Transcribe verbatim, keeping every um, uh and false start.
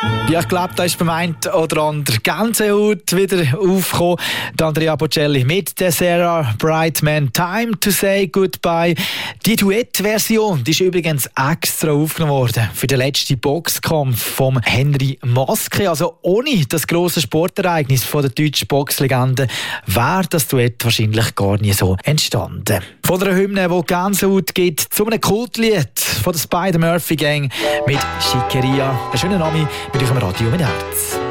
Ja, ich glaube, da ist beim einen oder anderen Gänsehaut wieder aufgekommen. Die Andrea Bocelli mit der Sarah Brightman, Time to Say Goodbye. Die Duettversion, die ist übrigens extra aufgenommen worden für den letzten Boxkampf von Henry Maske. Also ohne das grosse Sportereignis von der deutschen Boxlegende wäre das Duett wahrscheinlich gar nie so entstanden. Von einer Hymne, die Gänsehaut gibt, zu einem Kultlied von der Spider-Murphy Gang mit Schickeria. Ein schöner Name mit eurem Radio mit Herz.